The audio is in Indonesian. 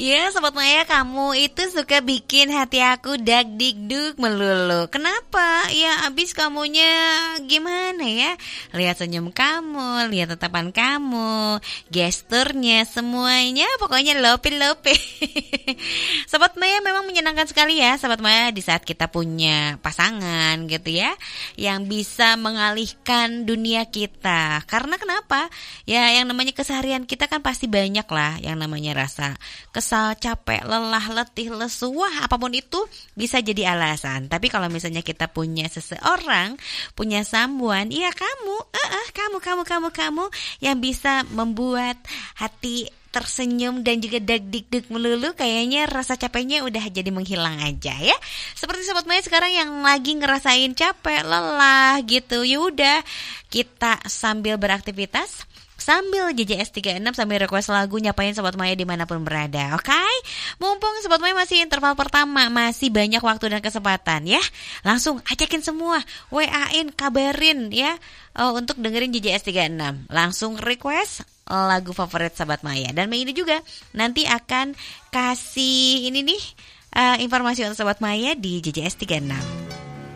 Ya, Sobat Maya, kamu itu suka bikin hati aku dag-dig-dug melulu. Kenapa? Ya, abis kamunya gimana ya? Lihat senyum kamu, lihat tatapan kamu, gesturnya, semuanya pokoknya lope-lope. Sobat Maya memang menyenangkan sekali ya, Sobat Maya, di saat kita punya pasangan gitu ya, yang bisa mengalihkan dunia kita. Karena kenapa? Ya, yang namanya keseharian kita kan pasti banyak lah yang namanya rasa kesal, capek, lelah, letih, lesu, wah apapun itu bisa jadi alasan. Tapi kalau misalnya kita punya seseorang, punya someone, ya kamu yang bisa membuat hati tersenyum dan juga dag-dig-dig melulu, kayaknya rasa capeknya udah jadi menghilang aja ya. Seperti Sobat Maya sekarang yang lagi ngerasain capek, lelah gitu, yaudah kita sambil beraktivitas, sambil JJS 36, sambil request lagu, nyapain Sobat Maya dimanapun berada. Oke? Mumpung Sobat Maya masih interval pertama, masih banyak waktu dan kesempatan ya. Langsung ajakin semua, WA-in, kabarin ya, untuk dengerin JJS 36. Langsung request lagu favorit Sobat Maya. Dan ini juga nanti akan kasih ini nih, informasi untuk Sobat Maya di JJS 36.